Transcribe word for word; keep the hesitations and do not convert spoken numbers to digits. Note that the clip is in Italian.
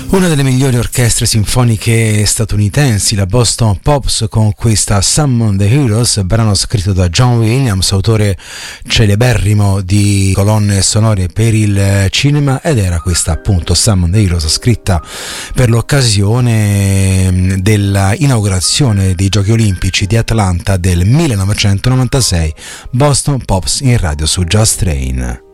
Una delle migliori orchestre sinfoniche statunitensi, la Boston Pops, con questa Summon the Heroes, brano scritto da John Williams, autore celeberrimo di colonne sonore per il cinema, ed era questa appunto Summon the Heroes, scritta per l'occasione della inaugurazione dei Giochi Olimpici di Atlanta del millenovecentonovantasei. Boston Pops in radio su Just Train.